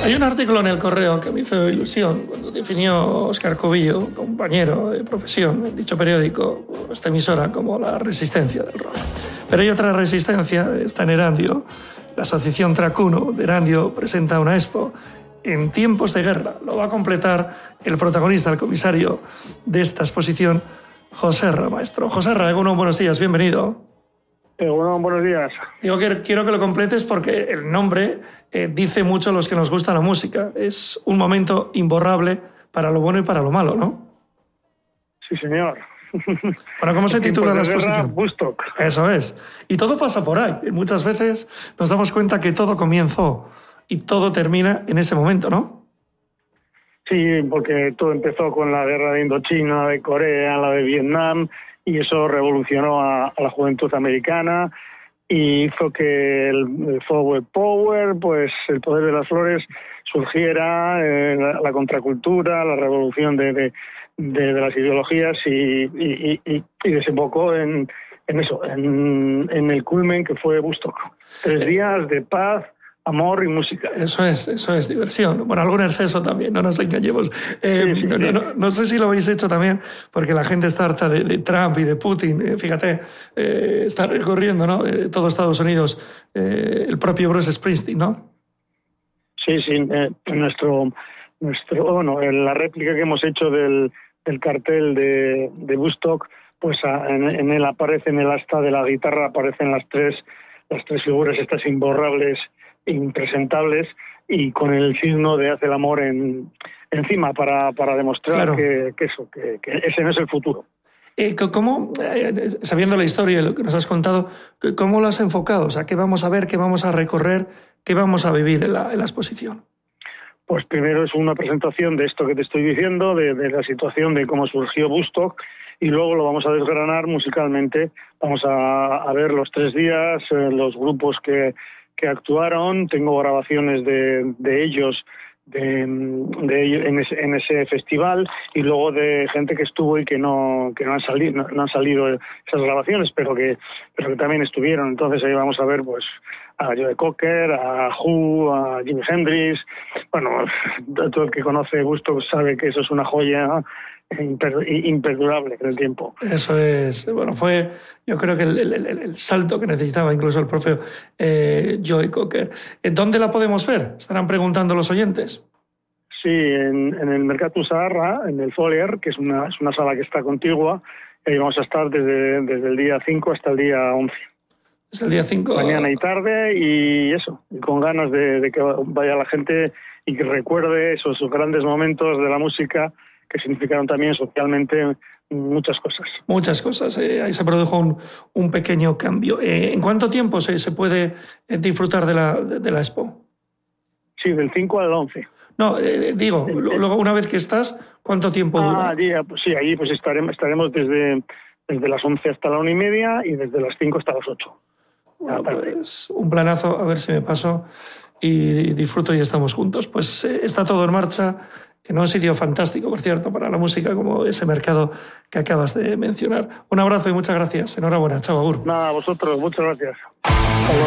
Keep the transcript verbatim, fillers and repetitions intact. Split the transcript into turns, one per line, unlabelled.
Hay un artículo en El Correo que me hizo ilusión cuando definió Óscar Covillo, compañero de profesión en dicho periódico, esta emisora, como la resistencia del rock. Pero hay otra resistencia, está en Erandio. La asociación Tracuno de Erandio presenta una expo en tiempos de guerra. Lo va a completar el protagonista, el comisario de esta exposición, Joserra, maestro. Joserra, Egunon, buenos días, bienvenido.
Egunon, buenos días.
Digo que quiero que lo completes porque el nombre eh, dice mucho a los que nos gusta la música. Es un momento imborrable para lo bueno y para lo malo, ¿no?
Sí, señor.
Bueno, ¿cómo se titula la exposición?
Woodstock.
Eso es. Y todo pasa por ahí. Muchas veces nos damos cuenta que todo comenzó y todo termina en ese momento, ¿no?
Sí, porque todo empezó con la guerra de Indochina, de Corea, la de Vietnam, y eso revolucionó a, a la juventud americana y hizo que el, el Flower Power, pues el poder de las flores, surgiera, eh, la, la contracultura, la revolución de, de, de, de las ideologías y, y, y, y desembocó en, en eso, en, en el culmen que fue Woodstock. Tres días de paz, amor y música.
Eso es, eso es diversión. Bueno, algún exceso también, no nos engañemos. Eh,
sí, sí,
no,
sí.
No, no, no sé si lo habéis hecho también, porque la gente está harta de, de Trump y de Putin. Eh, fíjate, eh, está recorriendo, ¿no? Eh, todo Estados Unidos, eh, el propio Bruce Springsteen, ¿no?
Sí, sí. Eh, nuestro, nuestro, bueno, la réplica que hemos hecho del, del cartel de, de Woodstock, pues a, en, en él aparece, en el asta de la guitarra aparecen las tres, las tres figuras estas imborrables, impresentables, y con el signo de hace el amor en, encima para, para demostrar claro. que, que eso, que, que ese no es el futuro.
Eh, ¿Cómo, eh, sabiendo la historia y lo que nos has contado, cómo lo has enfocado? O sea, ¿qué vamos a ver, qué vamos a recorrer, qué vamos a vivir en la, en la exposición?
Pues primero es una presentación de esto que te estoy diciendo, de, de la situación de cómo surgió Woodstock, y luego lo vamos a desgranar musicalmente. Vamos a, a ver los tres días, eh, los grupos que que actuaron, tengo grabaciones de, de ellos de, de en, ese, en ese festival, y luego de gente que estuvo y que no que no han salido no, no han salido esas grabaciones, pero que pero que también estuvieron. Entonces ahí vamos a ver pues a Joe Cocker, a Who, a Jimi Hendrix. Bueno, todo el que conoce Woodstock sabe que eso es una joya imperdurable en el tiempo.
Eso es, bueno, fue yo creo que el, el, el salto que necesitaba incluso el propio eh, Joe Cocker. ¿Dónde la podemos ver? Estarán preguntando los oyentes.
Sí, en, en el Mercatu Saharra, en el Folier, que es una, es una sala que está contigua, y ahí vamos a estar desde, desde el día cinco hasta el día once.
Es el día cinco.
Mañana y tarde, y eso, y con ganas de, de que vaya la gente y que recuerde esos grandes momentos de la música que significaron también socialmente muchas cosas.
Muchas cosas. Eh, ahí se produjo un, un pequeño cambio. Eh, ¿En cuánto tiempo se, se puede disfrutar de la, de la expo?
Sí, del cinco al once.
No, eh, digo, luego una vez que estás, ¿cuánto tiempo dura?
Ah, ya, pues sí, ahí pues estaremos, estaremos desde, desde las once hasta la una y media y desde las cinco hasta las ocho.
Bueno, pues un planazo, a ver si me paso y disfruto y estamos juntos. Pues eh, está todo en marcha. En un sitio fantástico, por cierto, para la música, como ese mercado que acabas de mencionar. Un abrazo y muchas gracias. Enhorabuena. Chao, agur.
Nada, vosotros, muchas gracias.